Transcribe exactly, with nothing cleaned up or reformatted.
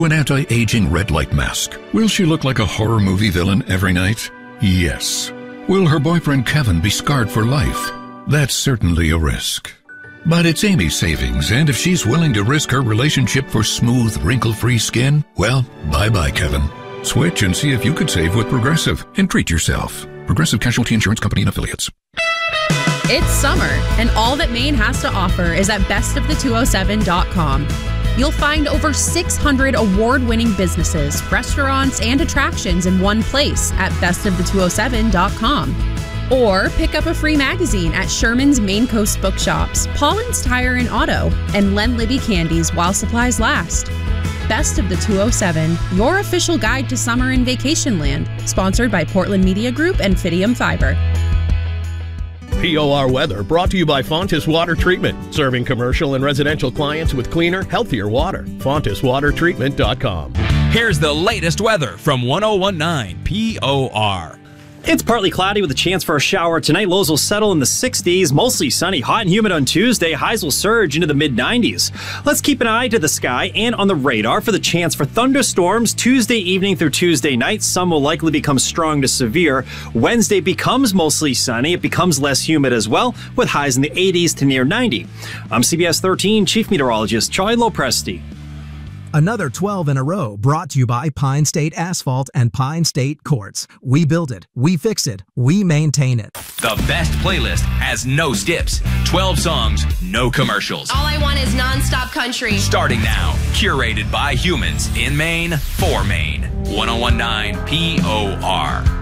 An anti-aging red light mask. Will she look like a horror movie villain every night? Yes. Will her boyfriend Kevin be scarred for life? That's certainly a risk. But it's Amy's savings, and if she's willing to risk her relationship for smooth, wrinkle-free skin, well, bye-bye, Kevin. Switch and see if you could save with Progressive and treat yourself. Progressive Casualty Insurance Company and Affiliates. It's summer, and all that Maine has to offer is at best of the two oh seven dot com. You'll find over six hundred award-winning businesses, restaurants, and attractions in one place at best of the two oh seven dot com. Or pick up a free magazine at Sherman's Maine Coast Bookshops, Pauline's Tire and Auto, and Len Libby Candies while supplies last. Best of the two oh seven, your official guide to summer in Vacationland, sponsored by Portland Media Group and Fidium Fiber. P O R Weather brought to you by Fontis Water Treatment, serving commercial and residential clients with cleaner, healthier water. Fontis Water Treatment dot com. Here's the latest weather from one oh one point nine P O R. It's partly cloudy with a chance for a shower tonight. Lows will settle in the sixties, mostly sunny, hot and humid on Tuesday. Highs will surge into the mid nineties. Let's keep an eye to the sky and on the radar for the chance for thunderstorms Tuesday evening through Tuesday night. Some will likely become strong to severe. Wednesday becomes mostly sunny. It becomes less humid as well, with highs in the eighties to near ninety. I'm C B S thirteen Chief Meteorologist Charlie Lopresti. Another twelve in a row brought to you by Pine State Asphalt and Pine State Quartz. We build it, we fix it, we maintain it. The best playlist has no skips. twelve songs, no commercials. All I want is non-stop country. Starting now, curated by humans in Maine for Maine. one oh one point nine P O R.